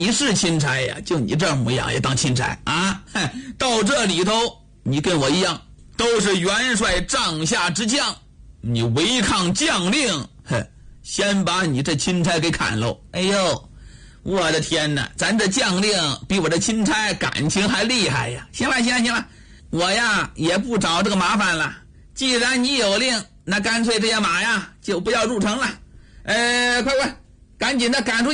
你是钦差呀，就你这模样也当钦差啊？到这里头，你跟我一样，都是元帅帐下之将，你违抗将令，先把你这钦差给砍喽！哎呦，我的天哪，咱这将令比我这钦差感情还厉害呀！行了，我呀也不找这个麻烦了。既然你有令，那干脆这些马呀就不要入城了。快，赶紧的赶出去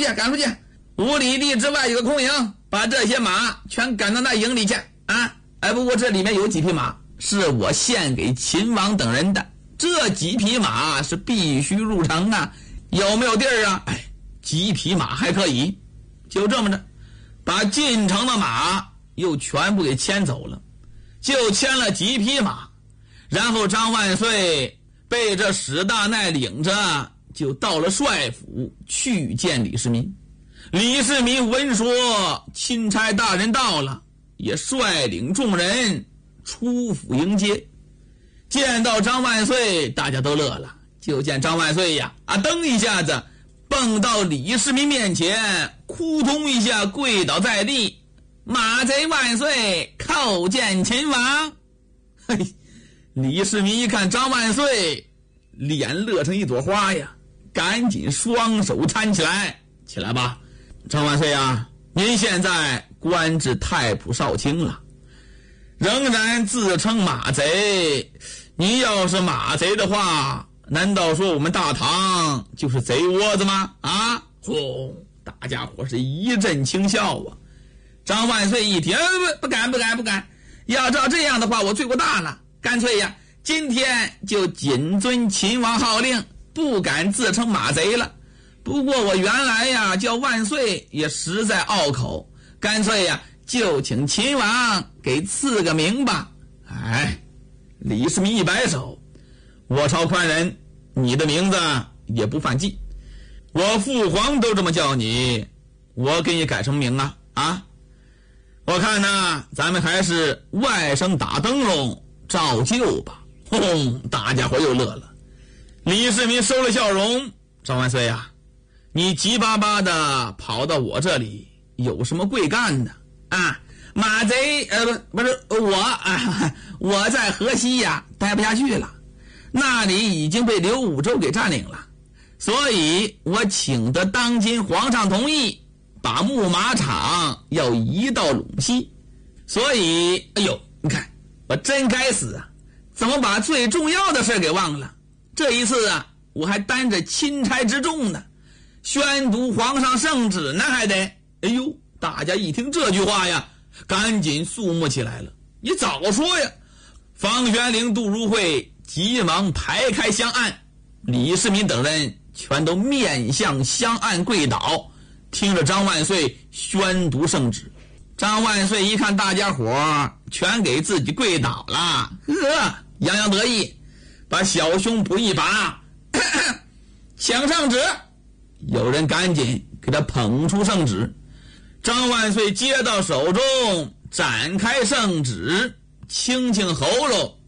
！5里地之外有个空营，把这些马全赶到那营里去啊！不过这里面有几匹马是我献给秦王等人的，这几匹马是必须入城啊！有没有地儿啊？几匹马还可以。就这么着，把进城的马又全部给牵走了，就牵了几匹马，然后张万岁被这史大鼐领着，就到了帅府去见李世民。李世民闻说钦差大人到了，也率领众人出府迎接。见到张万岁，大家都乐了。就见张万岁呀，噔一下子蹦到李世民面前，扑通一下跪倒在地，马贼万岁，叩见秦王。李世民一看张万岁，脸乐成一朵花呀，赶紧双手搀起来，起来吧，张万岁啊，您现在官至太仆少卿了，仍然自称马贼。您要是马贼的话，难道说我们大唐就是贼窝子吗？大家伙是一阵轻笑啊。张万岁一听，不敢，要照这样的话，我罪过大了，干脆呀，今天就谨遵秦王号令，不敢自称马贼了。不过我原来呀叫万岁也实在拗口，干脆呀就请秦王给赐个名吧。李世民一摆手，我朝宽仁，你的名字也不犯忌，我父皇都这么叫你，我给你改什么名啊？我看呢，咱们还是外甥打灯笼照旧吧。大家伙又乐了。李世民收了笑容，张万岁啊，你急巴巴的跑到我这里，有什么贵干的啊？马贼不是我在河西呀待不下去了，那里已经被刘武周给占领了，所以我请得当今皇上同意，把牧马场要移到陇西。所以你看我真该死啊，怎么把最重要的事给忘了？这一次啊，我还担着钦差之重呢，宣读皇上圣旨呢，还得。大家一听这句话呀，赶紧肃穆起来了。你早说呀！房玄龄、杜如晦急忙排开香案，李世民等人全都面向香案跪倒，听着张万岁宣读圣旨。张万岁一看大家伙全给自己跪倒了，洋洋得意，把小胸脯一拔，请圣旨。有人赶紧给他捧出圣旨。张万岁接到手中，展开圣旨，清喉咙，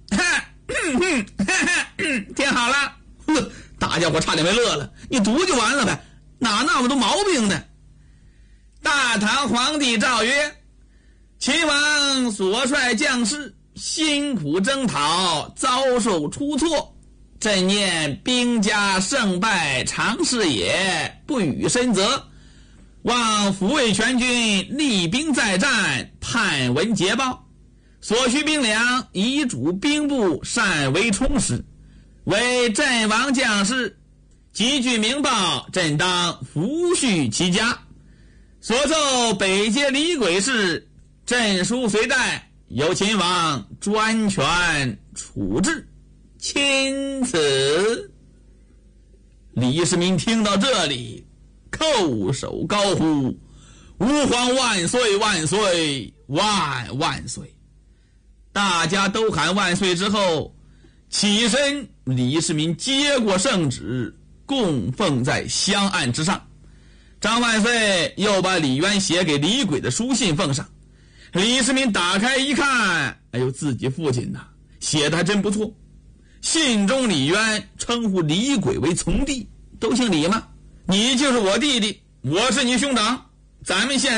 听好了。大家伙差点没乐了，你读就完了呗，哪那么多毛病呢？大唐皇帝诏曰：秦王所率将士辛苦征讨，遭受出错，朕念兵家胜败常事也，不与深责，望抚慰全军，厉兵再战，盼闻捷报。所需兵粮，遗嘱兵部善为充实，为阵亡将士，急具明报，朕当抚恤其家。所奏北街李鬼事，朕书随带，由秦王专权处置，钦此。李世民听到这里，叩首高呼：吾皇万岁万岁万万岁！大家都喊万岁之后，起身，李世民接过圣旨，供奉在香案之上。张万岁又把李渊写给李鬼的书信奉上。李世民打开一看，自己父亲呐，写的还真不错。信中李渊称呼李鬼为从弟，都姓李吗？你就是我弟弟，我是你兄长， 咱们现